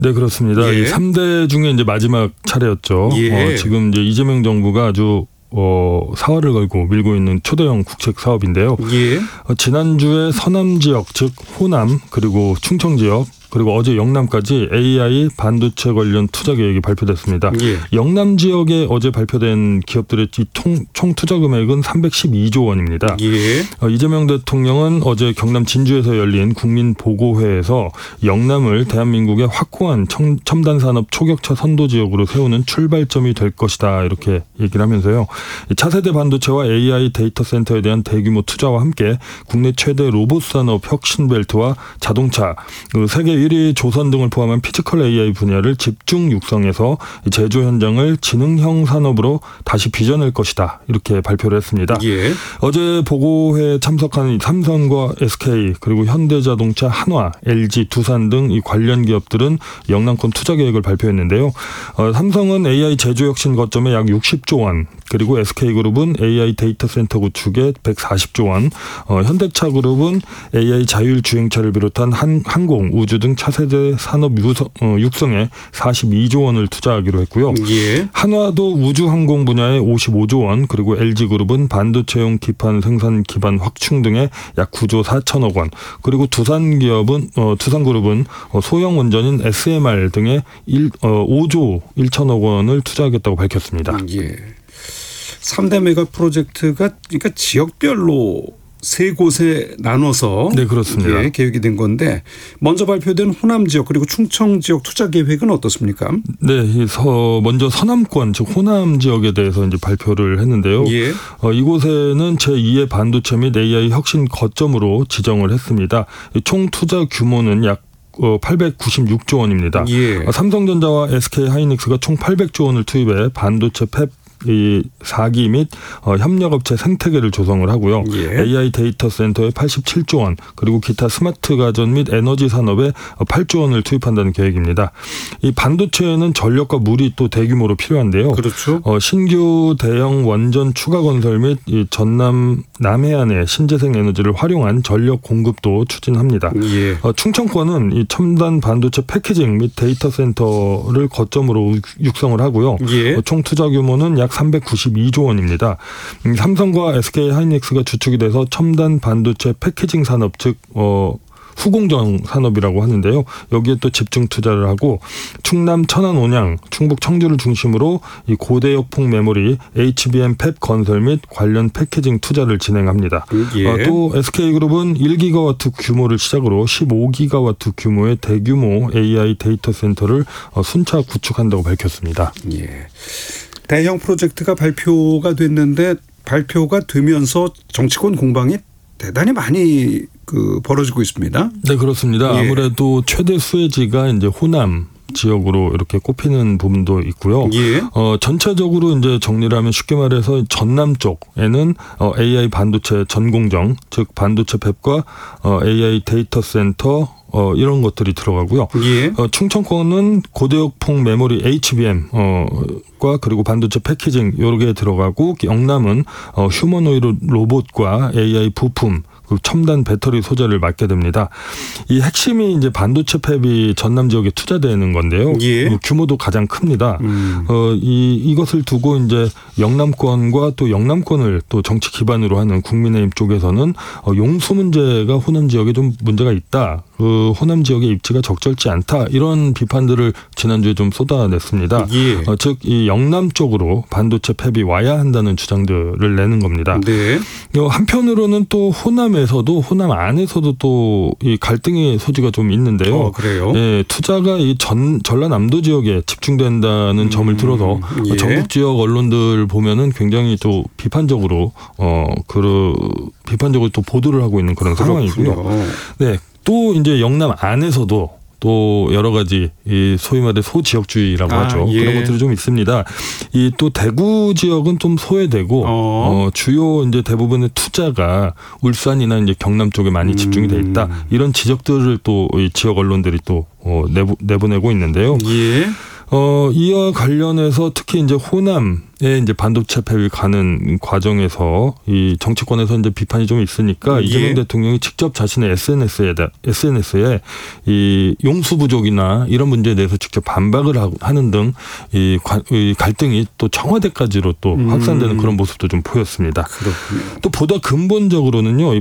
네, 그렇습니다. 예. 이 3대 중에 이제 마지막 차례였죠. 예. 지금 이제 이재명 정부가 아주 사활을 걸고 밀고 있는 초대형 국책 사업인데요. 예. 지난주에 서남 지역, 즉 호남 그리고 충청 지역 그리고 어제 영남까지 AI 반도체 관련 투자 계획이 발표됐습니다. 예. 영남 지역에 어제 발표된 기업들의 총 투자 금액은 312조 원입니다. 예. 이재명 대통령은 어제 경남 진주에서 열린 국민보고회에서 영남을 대한민국의 확고한 첨단 산업 초격차 선도 지역으로 세우는 출발점이 될 것이다 이렇게 얘기를 하면서요. 차세대 반도체와 AI 데이터 센터에 대한 대규모 투자와 함께 국내 최대 로봇 산업 혁신 벨트와 자동차, 세계 1위 조선 등을 포함한 피지컬 AI 분야를 집중 육성해서 제조 현장을 지능형 산업으로 다시 빚어낼 것이다 이렇게 발표를 했습니다. 예. 어제 보고회에 참석한 삼성과 SK 그리고 현대자동차, 한화, LG, 두산 등 이 관련 기업들은 영남권 투자 계획을 발표했는데요. 삼성은 AI 제조 혁신 거점에 약 60조 원, 그리고 SK그룹은 AI 데이터 센터 구축에 140조 원, 현대차그룹은 AI 자율주행차를 비롯한 항공, 우주 등 차세대 산업 육성에 42조 원을 투자하기로 했고요. 예. 한화도 우주항공 분야에 55조 원, 그리고 LG그룹은 반도체용 기판 생산 기반 확충 등에 약 9조 4천억 원, 그리고 두산그룹은 소형 원전인 SMR 등에 5조 1천억 원을 투자하겠다고 밝혔습니다. 예. 3대 메가 프로젝트가 그러니까 지역별로 세 곳에 나눠서 네, 그렇습니다. 예, 계획이 된 건데 먼저 발표된 호남 지역 그리고 충청 지역 투자 계획은 어떻습니까? 네, 먼저 서남권 즉 호남 지역에 대해서 이제 발표를 했는데요. 예. 이곳에는 제2의 반도체 및 AI 혁신 거점으로 지정을 했습니다. 총 투자 규모는 약 896조 원입니다. 예. 삼성전자와 SK하이닉스가 총 800조 원을 투입해 반도체 팹 이 4기 및 협력업체 생태계를 조성을 하고요. 예. AI 데이터 센터에 87조 원, 그리고 기타 스마트 가전 및 에너지 산업에 8조 원을 투입한다는 계획입니다. 이 반도체에는 전력과 물이 또 대규모로 필요한데요. 그렇죠. 신규 대형 원전 추가 건설 및 이 전남 남해안의 신재생 에너지를 활용한 전력 공급도 추진합니다. 예. 충청권은 이 첨단 반도체 패키징 및 데이터 센터를 거점으로 육성을 하고요. 예. 총 투자 규모는 약 392조 원입니다. 삼성과 SK하이닉스가 주축이 돼서 첨단 반도체 패키징 산업 즉 후공정 산업이라고 하는데요. 여기에 또 집중 투자를 하고 충남 천안 온양, 충북 청주를 중심으로 이 고대역폭 메모리 HBM 팹 건설 및 관련 패키징 투자를 진행합니다. 예. 또 SK그룹은 1기가와트 규모를 시작으로 15기가와트 규모의 대규모 AI 데이터 센터를 순차 구축한다고 밝혔습니다. 예. 대형 프로젝트가 발표가 됐는데 발표가 되면서 정치권 공방이 대단히 많이 벌어지고 있습니다. 네, 그렇습니다. 예. 아무래도 최대 수혜지가 이제 호남 지역으로 이렇게 꼽히는 부분도 있고요. 예. 전체적으로 이제 정리를 하면 쉽게 말해서 전남 쪽에는 AI 반도체 전공정, 즉 반도체 팹과 AI 데이터 센터 이런 것들이 들어가고요. 예. 충청권은 고대역폭 메모리 HBM 과 그리고 반도체 패키징 여러 개 들어가고 영남은 휴머노이드 로봇과 AI 부품 그 첨단 배터리 소재를 맡게 됩니다. 이 핵심이 이제 반도체 팹이 전남 지역에 투자되는 건데요. 예. 규모도 가장 큽니다. 이것을 두고 이제 영남권과 또 영남권을 또 정치 기반으로 하는 국민의힘 쪽에서는 용수 문제가 호남 지역에 좀 문제가 있다. 호남 지역의 입지가 적절치 않다. 이런 비판들을 지난주에 좀 쏟아냈습니다. 예. 즉 이 영남 쪽으로 반도체 팹이 와야 한다는 주장들을 내는 겁니다. 네. 한편으로는 또 호남에서도 호남 안에서도 또 이 갈등의 소지가 좀 있는데요. 그래요? 예, 투자가 이 전라남도 지역에 집중된다는 점을 들어서 예. 전국 지역 언론들 보면은 굉장히 또 비판적으로 비판적으로 또 보도를 하고 있는 그런 상황이고요. 네, 또 이제 영남 안에서도 또 여러 가지 이 소위 말해 소지역주의라고 하죠. 예. 그런 것들이 좀 있습니다. 이 또 대구 지역은 좀 소외되고 주요 이제 대부분의 투자가 울산이나 이제 경남 쪽에 많이 집중이 돼 있다. 이런 지적들을 또 이 지역 언론들이 또 내보내고 있는데요. 예. 이와 관련해서 특히 이제 호남에 이제 반도체 폐위 가는 과정에서 이 정치권에서 이제 비판이 좀 있으니까 이재명 대통령이 직접 자신의 SNS에 이 용수 부족이나 이런 문제에 대해서 직접 반박을 하는 등 이 갈등이 또 청와대까지로 또 확산되는 그런 모습도 좀 보였습니다. 그렇군요. 또 보다 근본적으로는요, 이